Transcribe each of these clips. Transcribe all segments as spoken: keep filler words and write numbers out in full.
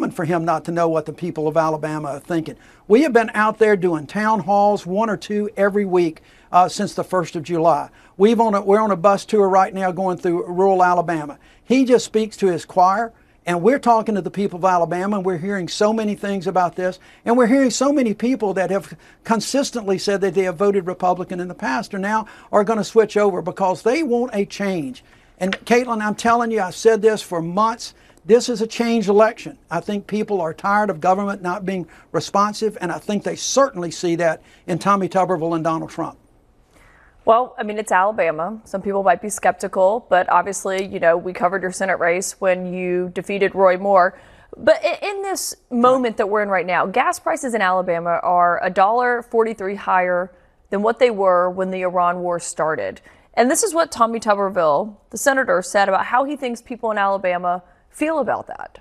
common for him not to know what the people of Alabama are thinking. We have been out there doing town halls, one or two every week uh, since the first of July. We've on a, we're on a bus tour right now going through rural Alabama. He just speaks to his choir. And we're talking to the people of Alabama, and we're hearing so many things about this. And we're hearing so many people that have consistently said that they have voted Republican in the past are now are going to switch over because they want a change. And Caitlin, I'm telling you, I've said this for months. This is a change election. I think people are tired of government not being responsive, and I think they certainly see that in Tommy Tuberville and Donald Trump. Well, I mean, it's Alabama. Some people might be skeptical, but obviously, you know, we covered your Senate race when you defeated Roy Moore. But in this moment that we're in right now, gas prices in Alabama are one dollar forty-three higher than what they were when the Iran war started. And this is what Tommy Tuberville, the senator, said about how he thinks people in Alabama feel about that.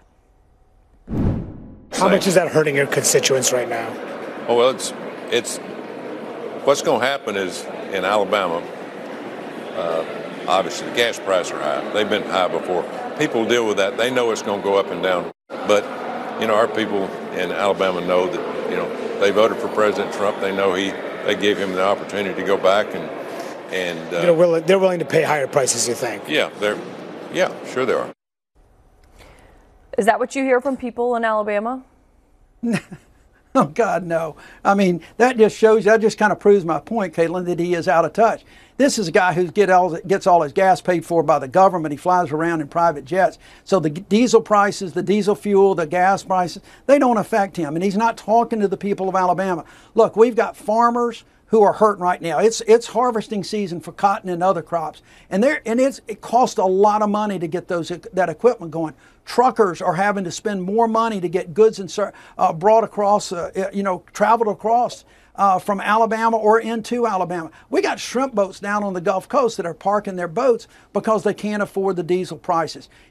How much is that hurting your constituents right now? Oh, well, it's, it's what's going to happen is in Alabama, uh, obviously the gas prices are high. They've been high before. People deal with that. They know it's going to go up and down. But, you know, our people in Alabama know that, you know, they voted for President Trump. They know he, they gave him the opportunity to go back and, and uh, they're willing, they're willing to pay higher prices, you think? Yeah, they're, yeah, sure they are. Is that what you hear from people in Alabama? Oh, God, no. I mean, that just shows, that just kind of proves my point, Caitlin, that he is out of touch. This is a guy who get all, gets all his gas paid for by the government. He flies around in private jets. So the diesel prices, the diesel fuel, the gas prices, they don't affect him. And he's not talking to the people of Alabama. Look, we've got farmers who are hurting right now. It's it's harvesting season for cotton and other crops, and there and it's it costs a lot of money to get those that equipment going. Truckers are having to spend more money to get goods and uh, brought across, uh, you know, traveled across uh, from Alabama or into Alabama. We got shrimp boats down on the Gulf Coast that are parking their boats because they can't afford the diesel prices.